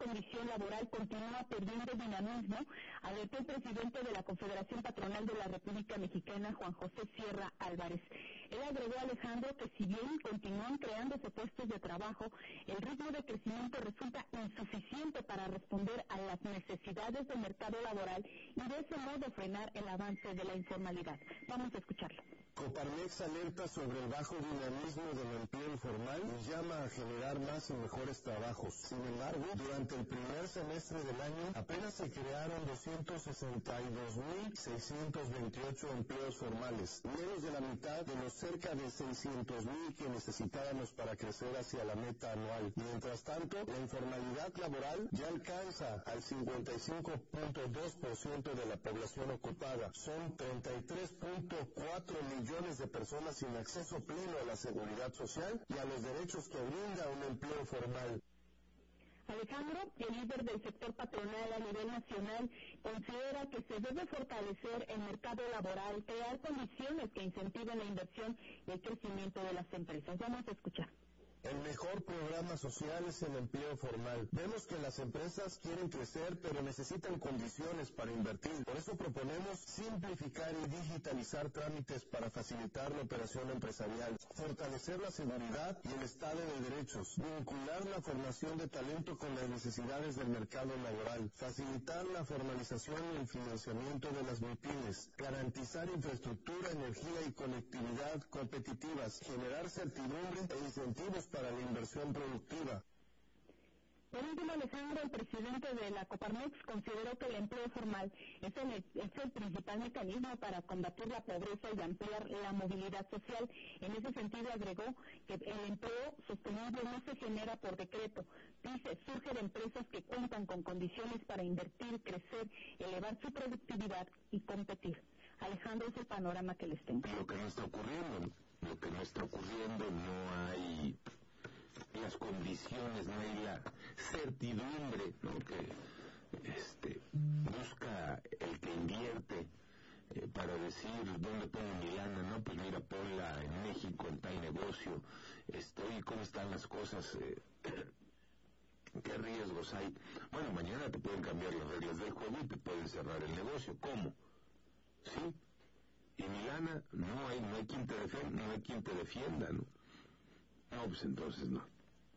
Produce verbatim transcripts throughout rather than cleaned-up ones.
condición laboral continúa perdiendo dinamismo, alertó el presidente de la Confederación Patronal de la República Mexicana, Juan José Sierra Álvarez. Él agregó, Alejandro, que si bien continúan creándose puestos de trabajo, el ritmo de crecimiento resulta insuficiente para responder a las necesidades del mercado laboral y de ese modo frenar el avance de la informalidad. Vamos a escucharlo. Coparmex alerta sobre el bajo dinamismo del empleo informal y llama a generar más y mejores trabajos. Sin embargo, durante el primer semestre del año apenas se crearon doscientos sesenta y dos mil seiscientos veintiocho empleos formales, menos de la mitad de los cerca de seiscientos mil que necesitábamos para crecer hacia la meta anual. Mientras tanto, la informalidad laboral ya alcanza al cincuenta y cinco punto dos por ciento de la población ocupada. Son treinta y tres punto cuatro millones de personas sin acceso pleno a la seguridad social y a los derechos que brinda un empleo formal. Alejandro, el líder del sector patronal a nivel nacional, considera que se debe fortalecer el mercado laboral, crear condiciones que incentiven la inversión y el crecimiento de las empresas. Vamos a escuchar. El mejor programa social es el empleo formal. Vemos que las empresas quieren crecer, pero necesitan condiciones para invertir. Por eso proponemos simplificar y digitalizar trámites para facilitar la operación empresarial, fortalecer la seguridad y el Estado de Derechos, vincular la formación de talento con las necesidades del mercado laboral, facilitar la formalización y el financiamiento de las MIPYMES, garantizar infraestructura, energía y conectividad competitivas, generar certidumbre e incentivos para la inversión productiva. Por último, Alejandro, el presidente de la Coparmex consideró que el empleo formal es el, es el principal mecanismo para combatir la pobreza y ampliar la movilidad social. En ese sentido, agregó que el empleo sostenible no se genera por decreto. Dice, surge de empresas que cuentan con condiciones para invertir, crecer, elevar su productividad y competir. Alejandro, es el panorama que les tengo. Lo que no está ocurriendo, lo que no está ocurriendo, no hay las condiciones, no hay la certidumbre, ¿no?, que este, busca el que invierte eh, para decir dónde pongo mi lana, ¿no? Pues mira, ponla en México, en tal negocio, estoy, cómo están las cosas, eh, qué riesgos hay. Bueno, mañana te pueden cambiar las reglas del juego y te pueden cerrar el negocio. ¿Cómo? ¿Sí? Y mi lana, no hay, no hay quien te defienda, no hay quien te defienda, ¿no? No, pues entonces no.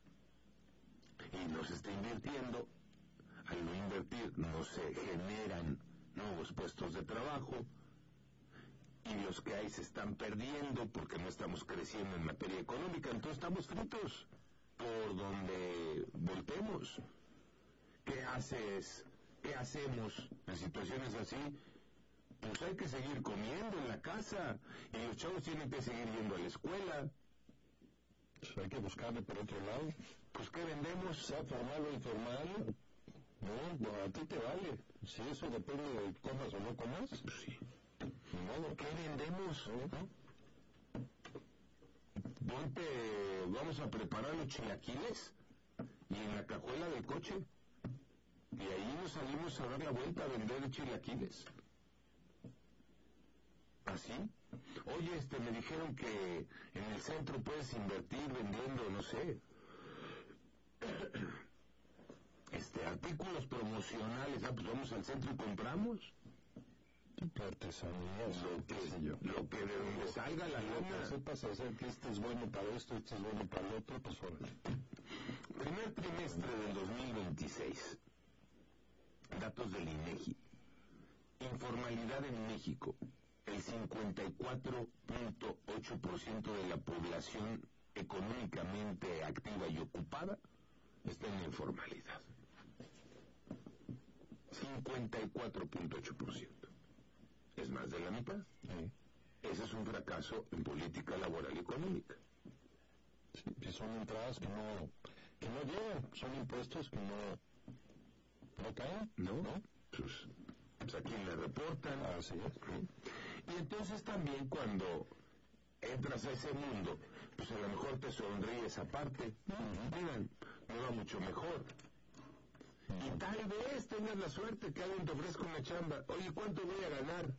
Y no se está invirtiendo. Al no invertir no se generan nuevos puestos de trabajo y los que hay se están perdiendo porque no estamos creciendo en materia económica. Entonces estamos fritos por donde voltemos. ¿Qué haces? ¿Qué hacemos en situaciones así? Pues hay que seguir comiendo en la casa y los chavos tienen que seguir yendo a la escuela. Pues hay que buscarle por otro lado. Pues ¿qué vendemos? Sea formal o informal, no, a ti te vale. Si eso depende de comas o no comas, pues sí. Ni modo. ¿Qué vendemos? ¿No? Ponte, vamos a preparar los chilaquiles y en la cajuela del coche. Y ahí nos salimos a dar la vuelta a vender chilaquiles. ¿Así? Oye, este, me dijeron que en el centro puedes invertir vendiendo, no sé, este, artículos promocionales. Ah, pues vamos al centro y compramos. Artesanías, lo que, sé yo. Lo que de donde salga la lana. Que sepas hacer que este es bueno para esto, este es bueno para el otro, pues órale. Primer trimestre del dos mil veintiséis. Datos del INEGI. Informalidad en México. El cincuenta y cuatro punto ocho por ciento de la población económicamente activa y ocupada está en la informalidad. cincuenta y cuatro punto ocho por ciento. Es más de la mitad. Sí. Ese es un fracaso en política laboral y económica. Sí, que son entradas que no, que no llegan, son impuestos que no, no caen, ¿no? ¿no? Pues, pues a quien le reportan. Así es. ¿Sí? Y entonces también cuando entras a ese mundo, pues a lo mejor te sonríe esa parte. Uh-huh. Miren, me va mucho mejor. Uh-huh. Y tal vez tengas la suerte que alguien te ofrezca una chamba. Oye, ¿cuánto voy a ganar?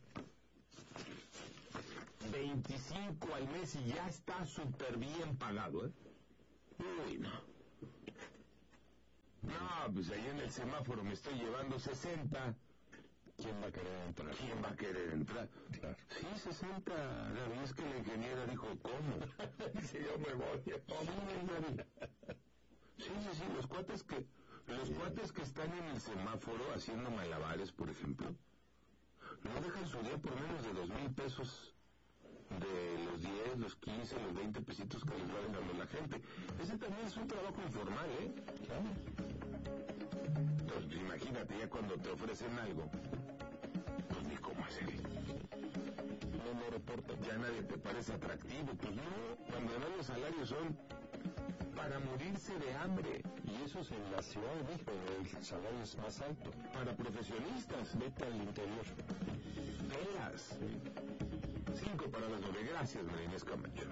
veinticinco al mes y ya está súper bien pagado, ¿eh? Uy, no. No, pues ahí en el semáforo me estoy llevando sesenta. ¿Quién va a querer entrar? ¿Quién va a querer entrar? Claro. Sí, sesenta, Gaby, es que la ingeniera dijo, ¿cómo? Dice, yo me voy. Sí, Gaby. Sí, sí, sí, los cuates que, los sí. cuates que están en el semáforo haciendo malabares, por ejemplo, no dejan su día por menos de dos mil pesos de los diez, los quince, los veinte pesitos que les va dejando la gente. Ese también es un trabajo informal, ¿eh? Claro. Entonces, imagínate, ya cuando te ofrecen algo, pues ni cómo hacerlo. No, no reporta, ya nadie te parece atractivo. Pues no, cuando además los salarios son para morirse de hambre. Y eso es en la Ciudad de México, el salario es más alto. Para profesionistas. Vete al interior. Veras. Cinco para las nueve. Gracias, María Inés Camacho.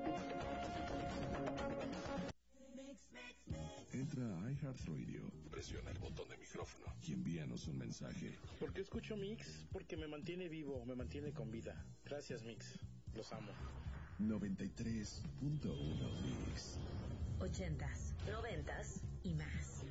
Entra a iHeartRadio, presiona el botón de micrófono y envíanos un mensaje. ¿Por qué escucho Mix? Porque me mantiene vivo, me mantiene con vida. Gracias, Mix. Los amo. noventa y tres punto uno Mix. Ochentas, noventas y más.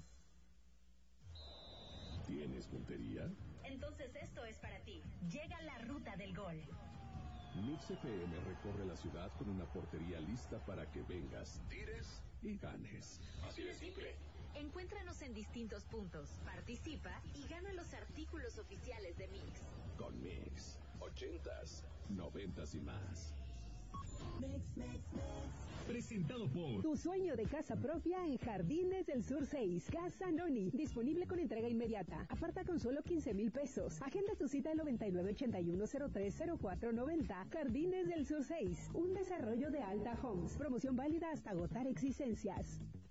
¿Tienes puntería? Entonces esto es para ti. Llega la ruta del gol. Mix F M recorre la ciudad con una portería lista para que vengas, tires y ganes. Así de simple. Encuéntranos en distintos puntos, participa y gana los artículos oficiales de Mix. Con Mix, ochentas, noventas y más. Mix, mix, mix. Presentado por Tu sueño de casa propia en Jardines del Sur seis. Casa Noni. Disponible con entrega inmediata. Aparta con solo quince mil pesos. Agenda tu cita al noventa y nueve ochenta y uno cero tres cero cuatro noventa. Jardines del Sur seis. Un desarrollo de Alta Homes. Promoción válida hasta agotar existencias.